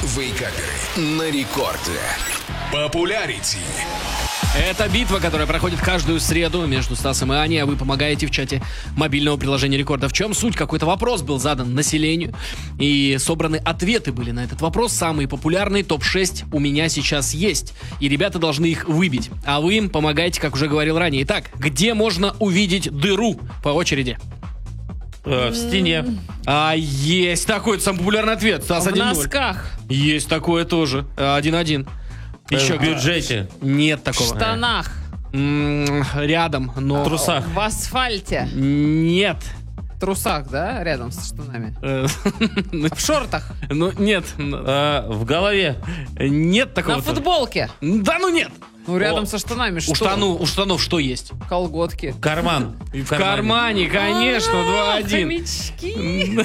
Вейкаперы на рекорде. Популярити. Это битва, которая проходит каждую среду между Стасом и Аней, а вы помогаете в чате мобильного приложения Рекорда. В чем суть? Какой-то вопрос был задан населению, и собраны ответы были на этот вопрос. Самые популярные топ-6 у меня сейчас есть, и ребята должны их выбить. А вы им помогаете, как уже говорил ранее. Итак, где можно увидеть дыру по очереди? В стене. Есть такой самый популярный ответ. Стас, В 1-0. носках. Есть такое тоже. 1-1. В бюджете. Нет В такого. штанах. Рядом, но... В трусах. В асфальте. Нет. В трусах, да? Рядом с штанами. В шортах. Ну, нет. В голове. Нет такого. На футболке. Да ну нет. Ну, рядом со штанами что? У штанов что есть? Колготки. Карман. В кармане, конечно, 2-1. Хомячки.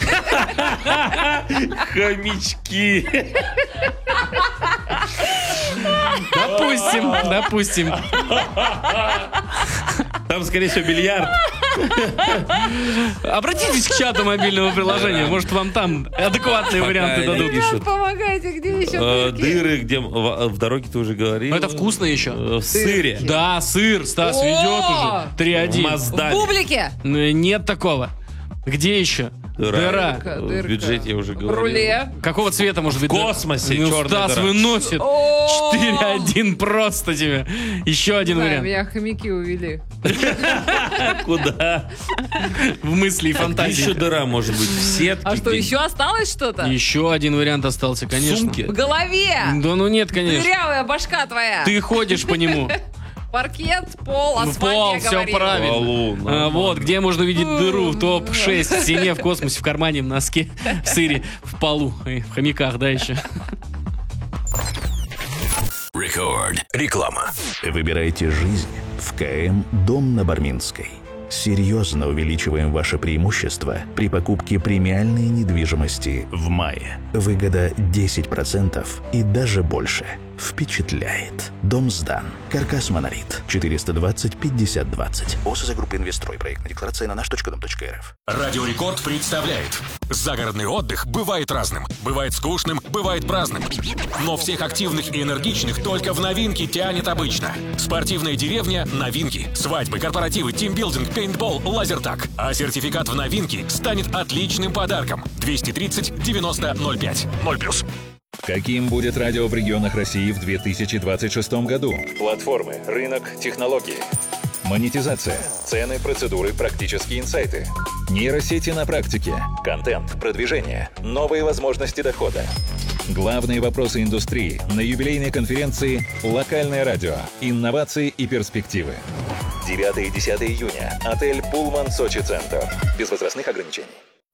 Хомячки. Допустим. Там, скорее всего, бильярд. Обратитесь к чату мобильного приложения. Может, вам там адекватные варианты Пока дадут. не пишут. Помогайте, где еще дырки? Дыры, где в дороге ты уже говорил. Но это вкусно еще. В сыре. Да, сыр. Стас О! ведет уже. В 3-1. В Маздане. бублике. Нет такого. Где еще? Дыра. В бюджете я уже В говорил. руле. Какого цвета может быть? В космосе Ну, черная Стас дыра. выносит. 4-1 просто тебе. Еще один Да, вариант. меня хомяки увели. Куда? В мысли и Еще фантазии. дыра может быть в сетке. А что, где- еще осталось что-то? Еще один вариант остался, конечно. Сумки. В голове. Да ну нет, конечно. Дырявая башка твоя. Ты ходишь по нему. Паркет, пол, Ну, асфальт, пол, я все говорила. правильно. Полу, нормально. Вот, где можно видеть дыру в топ-6. В стене, в космосе, в кармане, в носке, в сыре, в полу. И в хомяках, да, еще. Рекорд. Реклама. Выбирайте жизнь в КМ «Дом на Барминской». Серьезно увеличиваем ваше преимущество при покупке премиальной недвижимости в мае. Выгода 10% и даже больше. Впечатляет. Дом сдан. Каркас Монолит. 420-50-20. ОСЗ группы «Инвестрой». Проектная декларация на наш.дом.рф. Радио Рекорд представляет. Загородный отдых бывает разным. Бывает скучным, бывает праздным. Но всех активных и энергичных только в новинки тянет обычно. Спортивная деревня – новинки. Свадьбы, корпоративы, тимбилдинг, пейнтбол, лазертаг. А сертификат в новинки станет отличным подарком. 230-90-05. 0+. Каким будет радио в регионах России в 2026 году? Платформы, рынок, технологии. Монетизация, цены, процедуры, практические инсайты. Нейросети на практике, контент, продвижение, новые возможности дохода. Главные вопросы индустрии на юбилейной конференции «Локальное радио. Инновации и перспективы». 9 и 10 июня. Отель «Пулман Сочи Центр». Без возрастных ограничений.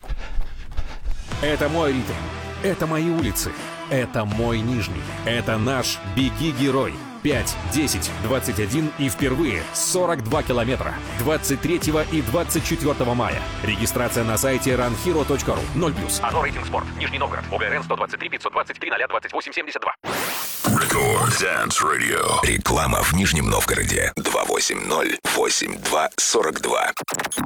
Это мой ритм. Это мои улицы. Это мой Нижний. Это наш «Беги, герой». 5, 10, 21 и впервые 42 километра. 23 и 24 мая. Регистрация на сайте runhero.ru. 0+. Ано рейтинг спорт. Нижний Новгород. ОГРН 123 523 028 72. Рекорд Dance Radio. Реклама в Нижнем Новгороде. 280-82-42.